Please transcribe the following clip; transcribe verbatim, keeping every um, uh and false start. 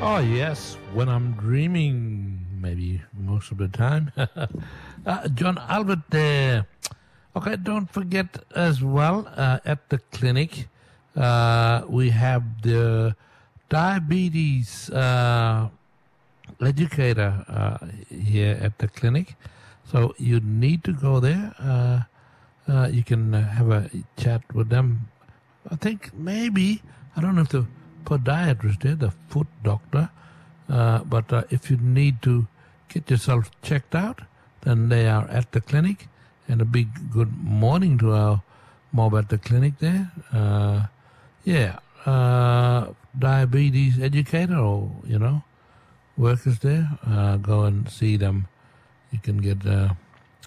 Oh, yes, when I'm dreaming, maybe most of the time. uh, John Albert there. Okay, don't forget as well, uh, at the clinic, uh, we have the diabetes uh, educator uh, here at the clinic. So you need to go there. Uh, uh, you can uh, have a chat with them. I think maybe, I don't know if the podiatrist there, the foot doctor, uh, but uh, if you need to get yourself checked out, then they are at the clinic. And a big good morning to our mob at the clinic there. Uh, yeah, uh, diabetes educator or, you know, workers there, uh, go and see them. You can get uh,